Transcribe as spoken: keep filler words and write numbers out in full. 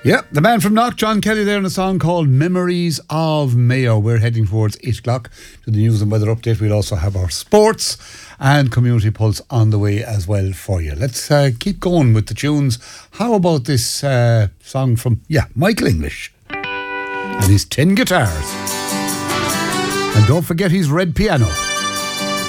Yeah, the man from Knock, John Kelly there in a song called Memories of Mayo. We're heading towards eight o'clock to the news and weather update. We'll also have our sports and community pulse on the way as well for you. Let's uh, keep going with the tunes. How about this uh, song from, yeah, Michael English and his ten guitars. And don't forget his red piano.